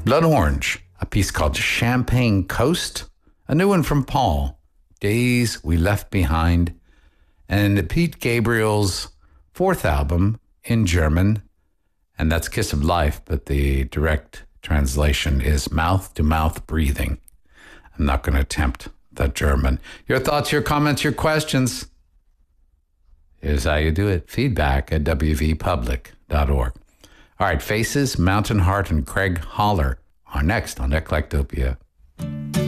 Blood Orange, a piece called Champagne Coast, a new one from Paul, Days We Left Behind, and Pete Gabriel's fourth album in German, and that's Kiss of Life, but the direct translation is Mouth to Mouth Breathing. I'm not going to attempt that German. Your thoughts, your comments, your questions. Here's how you do it. Feedback@wvpublic.org. All right, Faces, Mountain Heart, and Craig Holler are next on Eclectopia.